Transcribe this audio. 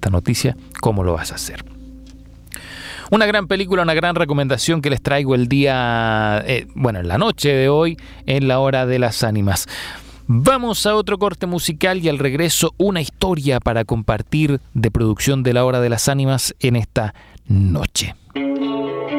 esta noticia, ¿cómo lo vas a hacer? Una gran película, una gran recomendación que les traigo el día, en la noche de hoy, en la Hora de las Ánimas. Vamos a otro corte musical y al regreso una historia para compartir de producción de la Hora de las Ánimas en esta noche.